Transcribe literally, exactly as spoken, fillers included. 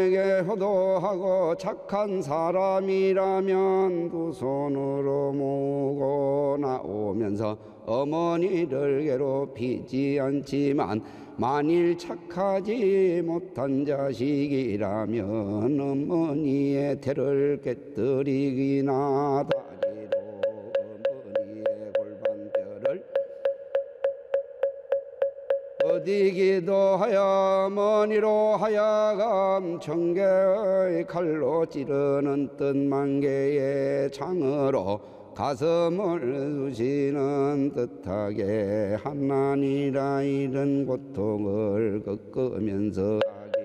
에게 효도하고 착한 사람이라면 두 손으로 모으고 나오면서 어머니를 괴롭히지 않지만 만일 착하지 못한 자식이라면 어머니의 태를 깨뜨리기나 다리로 어머니의 골반뼈를 어디기도 하여 어머니로 하여금 천개의 칼로 찌르는 뜻만 개의 창으로 가슴을 쑤시는 듯하게 하나니라 이런 고통을 겪으면서 하게